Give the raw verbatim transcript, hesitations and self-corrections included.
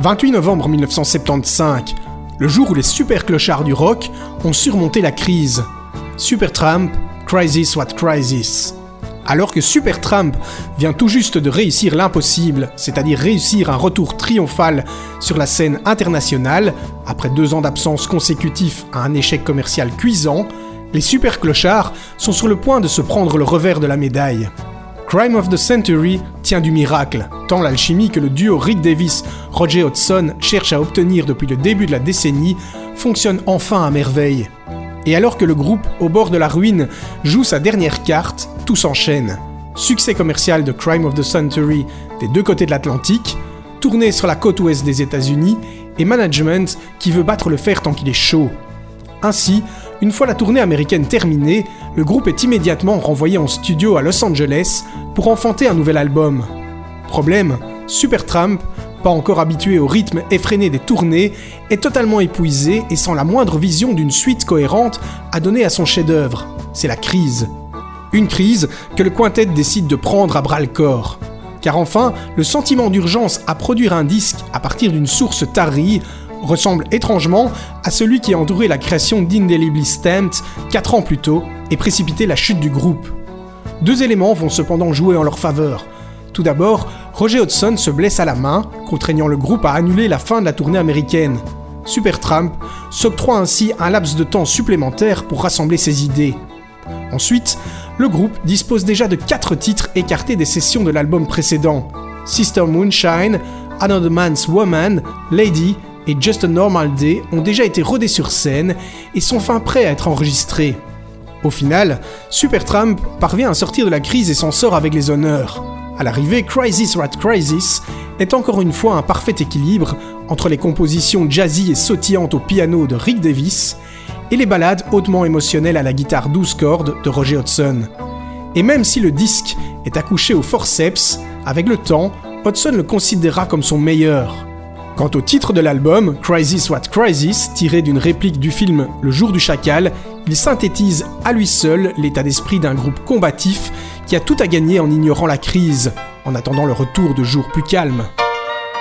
vingt-huit novembre mille neuf cent soixante-quinze, le jour où les super clochards du rock ont surmonté la crise. Supertramp, Crisis What Crisis. Alors que Supertramp vient tout juste de réussir l'impossible, c'est-à-dire réussir un retour triomphal sur la scène internationale, après deux ans d'absence consécutifs à un échec commercial cuisant, les super clochards sont sur le point de se prendre le revers de la médaille. Crime of the Century tient du miracle, tant l'alchimie que le duo Rick Davies-Roger Hodgson cherche à obtenir depuis le début de la décennie fonctionne enfin à merveille. Et alors que le groupe, au bord de la ruine, joue sa dernière carte, tout s'enchaîne. Succès commercial de Crime of the Century des deux côtés de l'Atlantique, tournée sur la côte ouest des États-Unis, et management qui veut battre le fer tant qu'il est chaud. Ainsi, une fois la tournée américaine terminée, le groupe est immédiatement renvoyé en studio à Los Angeles pour enfanter un nouvel album. Problème, Supertramp, pas encore habitué au rythme effréné des tournées, est totalement épuisé et sans la moindre vision d'une suite cohérente à donner à son chef-d'œuvre. C'est la crise. Une crise que le quintet décide de prendre à bras-le-corps. Car enfin, le sentiment d'urgence à produire un disque à partir d'une source tarie ressemble étrangement à celui qui a entouré la création d'Indelibly Stamped quatre ans plus tôt et précipité la chute du groupe. Deux éléments vont cependant jouer en leur faveur. Tout d'abord, Roger Hodgson se blesse à la main, contraignant le groupe à annuler la fin de la tournée américaine. Supertramp s'octroie ainsi un laps de temps supplémentaire pour rassembler ses idées. Ensuite, le groupe dispose déjà de quatre titres écartés des sessions de l'album précédent. Sister Moonshine, Another Man's Woman, Lady et Just a Normal Day ont déjà été rodés sur scène et sont fin prêts à être enregistrés. Au final, Supertramp parvient à sortir de la crise et s'en sort avec les honneurs. À l'arrivée, Crisis What Crisis est encore une fois un parfait équilibre entre les compositions jazzy et sautillantes au piano de Rick Davies et les ballades hautement émotionnelles à la guitare douze cordes de Roger Hodgson. Et même si le disque est accouché au forceps, avec le temps, Hodgson le considérera comme son meilleur. Quant au titre de l'album, Crisis What Crisis, tiré d'une réplique du film Le Jour du Chacal, il synthétise à lui seul l'état d'esprit d'un groupe combatif qui a tout à gagner en ignorant la crise, en attendant le retour de jours plus calmes.